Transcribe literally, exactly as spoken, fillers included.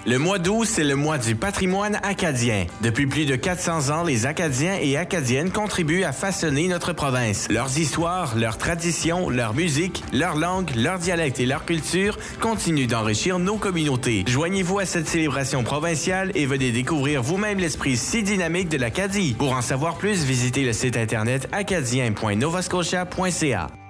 Le mois d'août, c'est le mois du patrimoine acadien. Depuis plus de quatre cents ans, les Acadiens et Acadiennes contribuent à façonner notre province. Leurs histoires, leurs traditions, leur musique, leur langue, leur dialecte et leur culture continuent d'enrichir nos communautés. Joignez-vous à cette célébration provinciale et venez découvrir vous-même l'esprit si dynamique de l'Acadie. Pour en savoir plus, visitez le site internet acadien point nova scotia point c a.